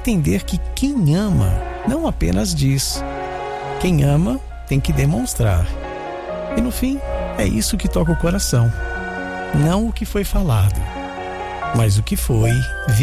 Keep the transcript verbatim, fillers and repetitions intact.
entender que quem ama não apenas diz. Quem ama tem que demonstrar. E no fim, é isso que toca o coração. Não o que foi falado, mas o que foi